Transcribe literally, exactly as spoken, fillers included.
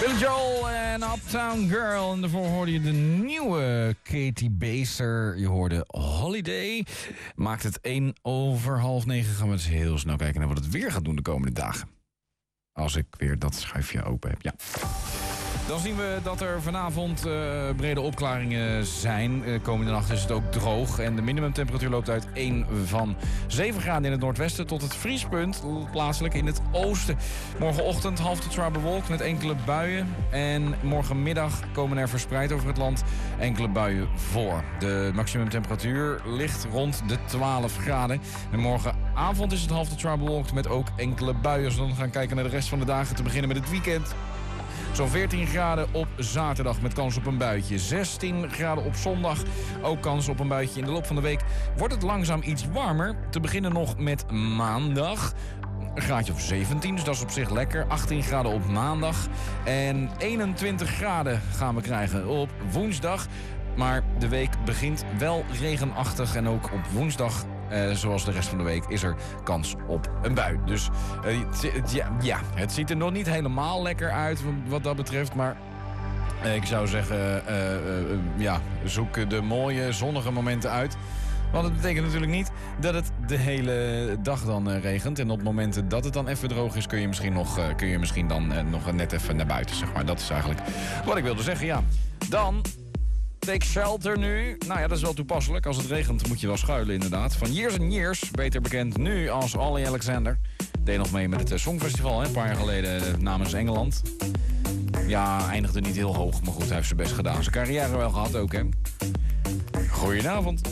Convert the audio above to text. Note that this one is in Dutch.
Billy Joel en Uptown Girl. En daarvoor hoorde je de nieuwe Katie Baser. Je hoorde Holiday. Maakt het één over half negen. Gaan we eens heel snel kijken naar wat het weer gaat doen de komende dagen. Als ik weer dat schuifje open heb, ja. Dan zien we dat er vanavond uh, brede opklaringen zijn. Uh, komende nacht is het ook droog. En de minimumtemperatuur loopt uit één van zeven graden in het noordwesten tot het vriespunt plaatselijk in het oosten. Morgenochtend half tot zwaar bewolkt met enkele buien. En morgenmiddag komen er verspreid over het land enkele buien voor. De maximumtemperatuur ligt rond de twaalf graden. En morgenavond is het half tot zwaar bewolkt met ook enkele buien. Als we dan gaan kijken naar de rest van de dagen, te beginnen met het weekend. Zo'n veertien graden op zaterdag met kans op een buitje. zestien graden op zondag, ook kans op een buitje. In de loop van de week wordt het langzaam iets warmer. Te beginnen nog met maandag. Een graadje of zeventien, dus dat is op zich lekker. achttien graden op maandag. En eenentwintig graden gaan we krijgen op woensdag. Maar de week begint wel regenachtig. En ook op woensdag, eh, zoals de rest van de week, is er kans op een bui. Dus eh, het, ja, ja, het ziet er nog niet helemaal lekker uit wat dat betreft. Maar eh, ik zou zeggen, uh, uh, uh, ja, zoek de mooie zonnige momenten uit. Want het betekent natuurlijk niet dat het de hele dag dan uh, regent. En op momenten dat het dan even droog is, kun je misschien, nog, uh, kun je misschien dan uh, nog net even naar buiten, zeg maar. Dat is eigenlijk wat ik wilde zeggen, ja. Dan Take Shelter nu. Nou ja, dat is wel toepasselijk. Als het regent moet je wel schuilen inderdaad. Van Years and Years, beter bekend nu als Olly Alexander. Deed nog mee met het uh, Songfestival, hè, een paar jaar geleden uh, namens Engeland. Ja, eindigde niet heel hoog, maar goed, hij heeft zijn best gedaan. Zijn carrière wel gehad ook, hè. Goedenavond.